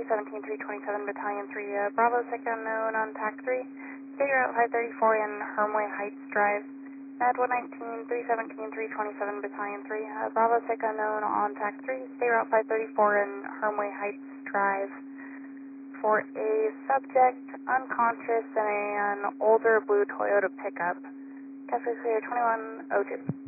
317-327, Battalion 3, Bravo, sick unknown on TAC 3. State route 534 in Hermway Heights Drive. Med 119-317-327, Battalion 3, Bravo, sick unknown on TAC 3. State route 534 in Hermway Heights Drive. For a subject unconscious in an older blue Toyota pickup. Cafe Clear 2102.